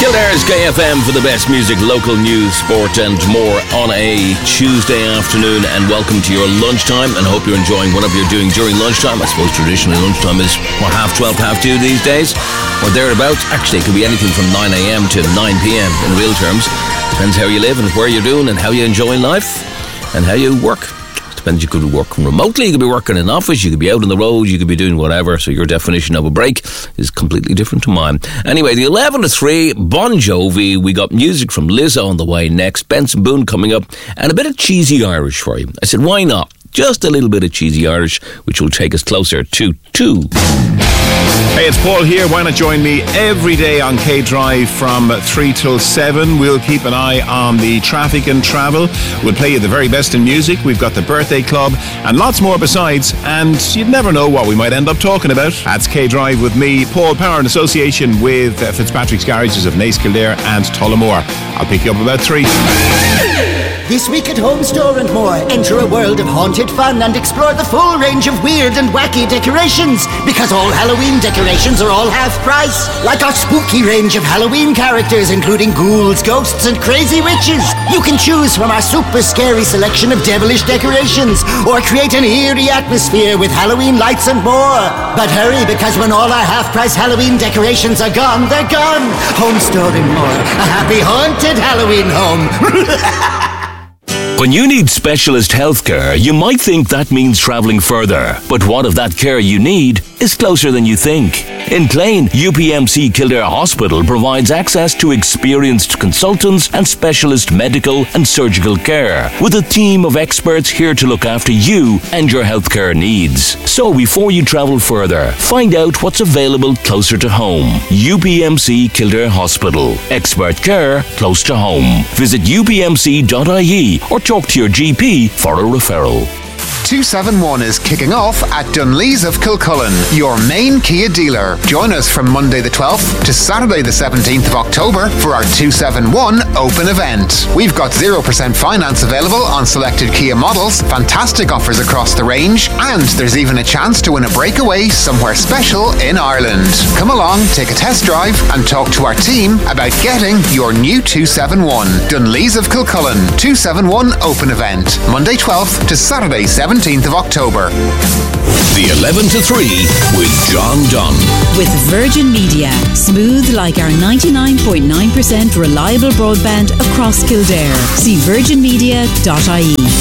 Kildare's KFM for the best music, local news, sport and more on a Tuesday afternoon, and welcome to your lunchtime, and I hope you're enjoying whatever you're doing during lunchtime. I suppose traditionally lunchtime is, what, 12:30, 2:30 these days, or thereabouts. Actually, it could be anything from 9 a.m. to 9 p.m. in real terms. Depends how you live and where you're doing and how you enjoy life and how you work. Depends, you could be working remotely, you could be working in an office, you could be out on the road, you could be doing whatever, so your definition of a break is completely different to mine. Anyway, the 11 to 3, Bon Jovi, we got music from Lizzo on the way next, Benson Boone coming up, and a bit of cheesy Irish for you. I said, why not? Just a little bit of cheesy Irish, which will take us closer to 2. Hey, it's Paul here. Why not join me every day on K-Drive from 3 till 7. We'll keep an eye on the traffic and travel. We'll play you the very best in music. We've got the birthday club and lots more besides. And you'd never know what we might end up talking about. That's K-Drive with me, Paul Power, in association with Fitzpatrick's Garages of Naas Kildare and Tullamore. I'll pick you up about 3. This week at Home Store and More, enter a world of haunted fun and explore the full range of weird and wacky decorations, because all Halloween decorations are all half price. Like our spooky range of Halloween characters, including ghouls, ghosts and crazy witches. You can choose from our super scary selection of devilish decorations, or create an eerie atmosphere with Halloween lights and more. But hurry, because when all our half price Halloween decorations are gone, they're gone. Home Store and More, a happy haunted Halloween home. When you need specialist healthcare, you might think that means travelling further. But what if that care you need is closer than you think? In Clane, UPMC Kildare Hospital provides access to experienced consultants and specialist medical and surgical care, with a team of experts here to look after you and your healthcare needs. So before you travel further, find out what's available closer to home. UPMC Kildare Hospital. Expert care close to home. Visit upmc.ie or talk to your GP for a referral. 271 is kicking off at Dunlees of Kilcullen, your main Kia dealer. Join us from Monday the 12th to Saturday the 17th of October for our 271 open event. We've got 0% finance available on selected Kia models, fantastic offers across the range, and there's even a chance to win a breakaway somewhere special in Ireland. Come along, take a test drive and talk to our team about getting your new 271. Dunlees of Kilcullen, 271 open event, Monday 12th to Saturday 17th of October. The 11 to 3 with John Dunn. With Virgin Media. Smooth like our 99.9% reliable broadband across Kildare. See virginmedia.ie.